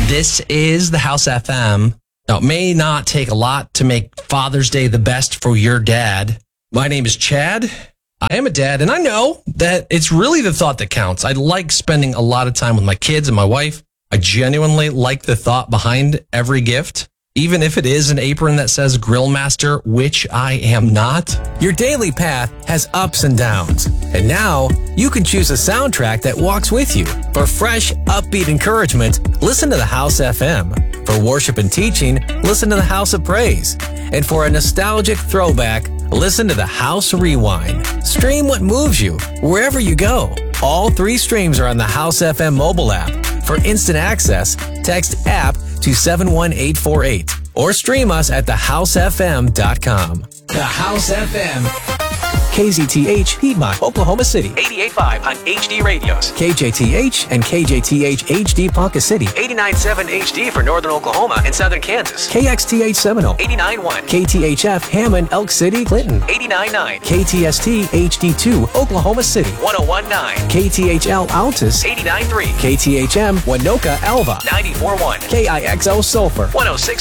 This is the House FM. Now, it may not take a lot to make Father's Day the best for your dad. My name is Chad. I am a dad, and I know that it's really the thought that counts. I like spending a lot of time with my kids and my wife. I genuinely like the thought behind every gift, even if it is an apron that says Grill Master, which I am not. Your daily path has ups and downs, and now you can choose a soundtrack that walks with you. For fresh, upbeat encouragement, listen to the House FM. For worship and teaching, listen to the House of Praise. And for a nostalgic throwback, listen to the House Rewind. Stream what moves you wherever you go. All 3 streams are on the House FM mobile app. For instant access, text app to 71848 or stream us at thehousefm.com. The House FM. KZTH, Piedmont, Oklahoma City. 88.5 on HD radios. KJTH and KJTH HD Ponca City. 89.7 HD for Northern Oklahoma and Southern Kansas. KXTH Seminole. 89.1. KTHF Hammond, Elk City, Clinton. 89.9. KTST HD2, Oklahoma City. 101.9. KTHL Altus. 89.3. KTHM Winoka, Alva. 94.1. KIXO Sulphur. 106.